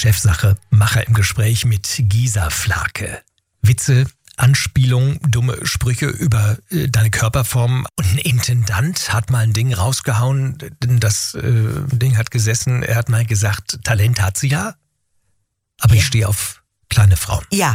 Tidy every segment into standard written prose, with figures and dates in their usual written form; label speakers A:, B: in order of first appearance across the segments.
A: Chefsache, Macher im Gespräch mit Gisa Flake. Witze, Anspielungen, dumme Sprüche über deine Körperform. Und ein Intendant hat mal ein Ding rausgehauen, das Ding hat gesessen, er hat mal gesagt, Talent hat sie ja, aber ich stehe auf kleine Frauen.
B: Ja.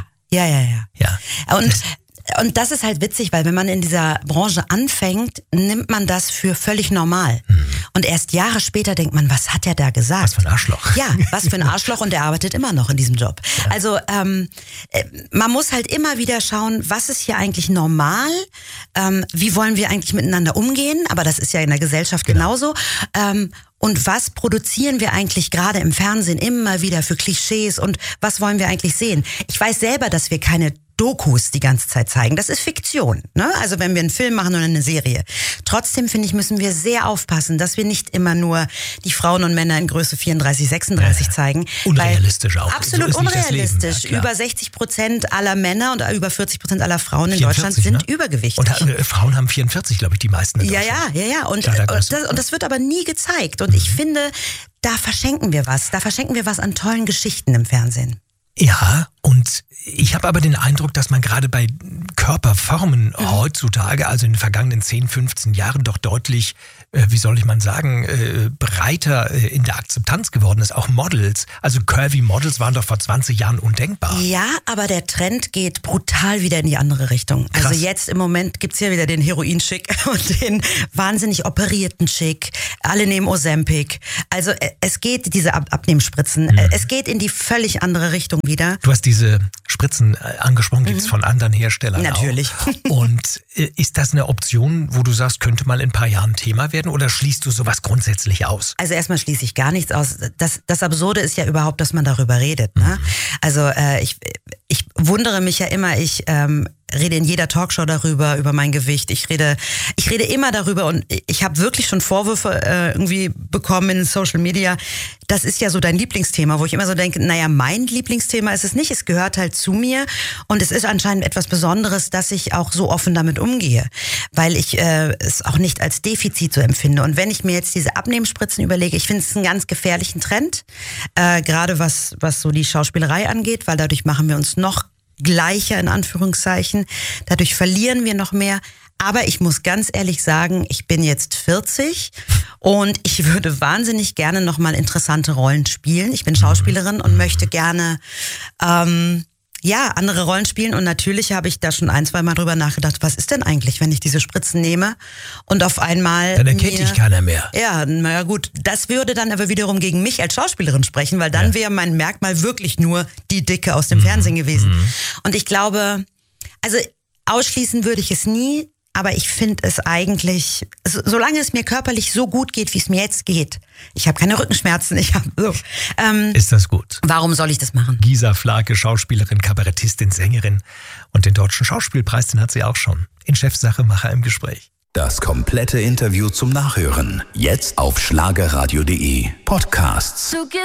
B: Und das ist halt witzig, weil wenn man in dieser Branche anfängt, nimmt man das für völlig normal. Und erst Jahre später denkt man, was hat er da gesagt?
A: Was für ein Arschloch.
B: Ja, was für ein Arschloch, und er arbeitet immer noch in diesem Job. Ja. Also man muss halt immer wieder schauen, was ist hier eigentlich normal? Wie wollen wir eigentlich miteinander umgehen? Aber das ist ja in der Gesellschaft genauso. Und was produzieren wir eigentlich gerade im Fernsehen immer wieder für Klischees und was wollen wir eigentlich sehen? Ich weiß selber, dass wir keine Dokus die ganze Zeit zeigen. Das ist Fiktion, ne? Also wenn wir einen Film machen oder eine Serie. Trotzdem, finde ich, müssen wir sehr aufpassen, dass wir nicht immer nur die Frauen und Männer in Größe 34, 36 zeigen.
A: Unrealistisch auch.
B: Absolut
A: so
B: unrealistisch.
A: Ja,
B: über 60% aller Männer und über 40% aller Frauen in Deutschland sind übergewichtig.
A: Und Frauen haben 44, glaube ich, die meisten in Deutschland.
B: Ja. Und das wird aber nie gezeigt. Und ich finde, da verschenken wir was. Da verschenken wir was an tollen Geschichten im Fernsehen.
A: Ja, und ich habe aber den Eindruck, dass man gerade bei Körperformen heutzutage, also in den vergangenen 10, 15 Jahren doch deutlich, breiter in der Akzeptanz geworden ist. Auch Models, also curvy Models waren doch vor 20 Jahren undenkbar.
B: Ja, aber der Trend geht brutal wieder in die andere Richtung. Krass. Also jetzt im Moment gibt's ja wieder den Heroin-Schick und den wahnsinnig operierten Schick. Alle nehmen Ozempic. Also es geht, diese Abnehmspritzen, es geht in die völlig andere Richtung wieder.
A: Du hast diese Spritzen angesprochen, gibt es von anderen Herstellern
B: natürlich
A: auch. Und ist das eine Option, wo du sagst, könnte mal in ein paar Jahren Thema werden, oder schließt du sowas grundsätzlich aus?
B: Also erstmal schließe ich gar nichts aus. Das Absurde ist ja überhaupt, dass man darüber redet. Ne? Also ich wundere mich ja immer, ich rede in jeder Talkshow darüber, über mein Gewicht. Ich rede immer darüber, und ich habe wirklich schon Vorwürfe irgendwie bekommen in Social Media. Das ist ja so dein Lieblingsthema, wo ich immer so denke, naja, mein Lieblingsthema ist es nicht. Es gehört halt zu mir, und es ist anscheinend etwas Besonderes, dass ich auch so offen damit umgehe, weil ich es auch nicht als Defizit so empfinde. Und wenn ich mir jetzt diese Abnehmspritzen überlege, ich finde es einen ganz gefährlichen Trend, gerade was so die Schauspielerei angeht, weil dadurch machen wir uns noch gleicher, in Anführungszeichen. Dadurch verlieren wir noch mehr. Aber ich muss ganz ehrlich sagen, ich bin jetzt 40 und ich würde wahnsinnig gerne nochmal interessante Rollen spielen. Ich bin Schauspielerin und möchte gerne andere Rollen spielen. Und natürlich habe ich da schon 1-2 Mal drüber nachgedacht, was ist denn eigentlich, wenn ich diese Spritzen nehme und auf einmal...
A: Dann erkennt dich keiner mehr.
B: Ja, naja gut. Das würde dann aber wiederum gegen mich als Schauspielerin sprechen, weil dann wäre mein Merkmal wirklich nur die Dicke aus dem Fernsehen gewesen. Und ich glaube, also ausschließen würde ich es nie, aber ich finde es eigentlich, solange es mir körperlich so gut geht, wie es mir jetzt geht, ich habe keine Rückenschmerzen,
A: ist das gut.
B: Warum soll ich das machen?
A: Gisa Flake, Schauspielerin, Kabarettistin, Sängerin, und den Deutschen Schauspielpreis, den hat sie auch schon. In Chefsache, Macher im Gespräch.
C: Das komplette Interview zum Nachhören. Jetzt auf schlagerradio.de Podcasts.